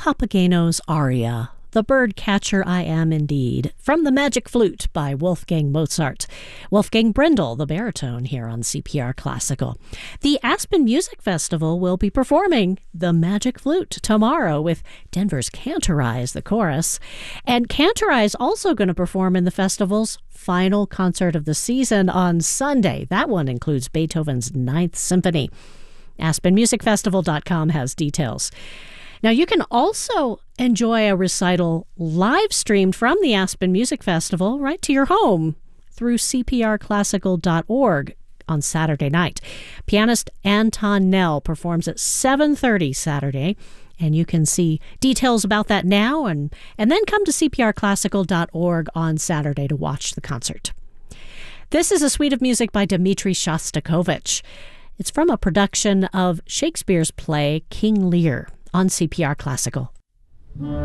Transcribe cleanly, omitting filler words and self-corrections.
Papageno's aria, "The Bird Catcher I Am Indeed," from The Magic Flute by Wolfgang Mozart. Wolfgang Brindle, the baritone, here on CPR Classical. The Aspen Music Festival will be performing The Magic Flute tomorrow with Denver's Cantorai as the chorus. And Cantorai is also going to perform in the festival's final concert of the season on Sunday. That one includes Beethoven's Ninth Symphony. AspenMusicFestival.com has details. Now, you can also enjoy a recital live streamed from the Aspen Music Festival right to your home through cprclassical.org on Saturday night. Pianist Anton Nell performs at 7:30 Saturday, and you can see details about that now and then come to cprclassical.org on Saturday to watch the concert. This is a suite of music by Dmitri Shostakovich. It's from a production of Shakespeare's play King Lear on CPR Classical.